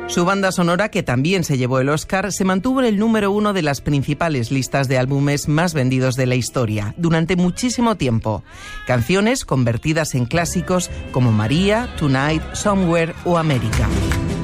Su banda sonora, que también se llevó el Oscar, se mantuvo en el número 1 de las principales listas de álbumes más vendidos de la historia durante muchísimo tiempo. Canciones convertidas en clásicos como María, Tonight, Somewhere o America.